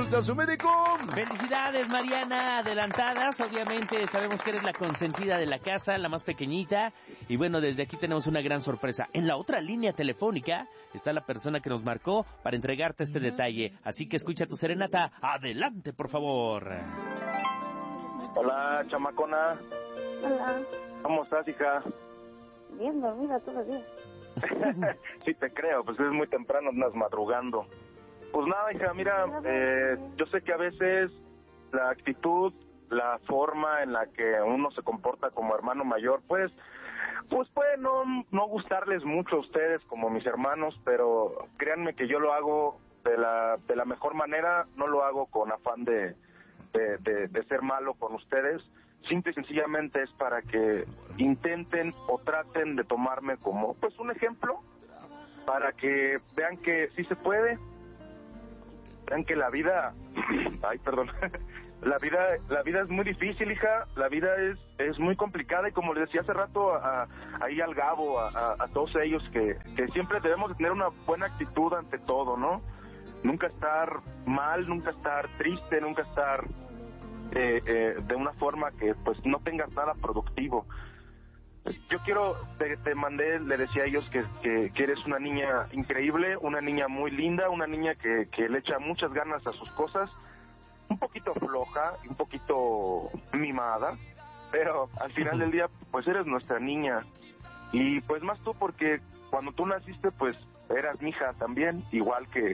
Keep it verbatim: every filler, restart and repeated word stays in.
gusta su médico? Felicidades, Mariana, adelantadas. Obviamente sabemos que eres la consentida de la casa, la más pequeñita. Y bueno, desde aquí tenemos una gran sorpresa. En la otra línea telefónica está la persona que nos marcó para entregarte este detalle. Así que escucha tu serenata. Adelante, por favor. Hola, chamacona. Hola. ¿Cómo estás, hija? Bien dormida todavía. Sí, te creo, pues es muy temprano, andas madrugando. Pues nada, hija, mira, eh, yo sé que a veces la actitud, la forma en la que uno se comporta como hermano mayor, pues, pues puede no, no gustarles mucho a ustedes como mis hermanos, pero créanme que yo lo hago de la, de la mejor manera, no lo hago con afán de, de, de, de ser malo con ustedes. Simple y sencillamente es para que intenten o traten de tomarme como pues un ejemplo, para que vean que sí se puede, vean que la vida, ay perdón, la vida la vida es muy difícil, hija, la vida es es muy complicada y como les decía hace rato a, a, ahí al Gabo, a, a, a todos ellos que, que siempre debemos de tener una buena actitud ante todo, ¿no? Nunca estar mal, nunca estar triste, nunca estar Eh, eh, de una forma que pues no tengas nada productivo. Yo quiero, te, te mandé, le decía a ellos que, que, que eres una niña increíble, una niña muy linda, una niña que, que le echa muchas ganas a sus cosas, un poquito floja, un poquito mimada, pero al final del día pues eres nuestra niña y pues más tú porque cuando tú naciste pues eras mi hija también, igual que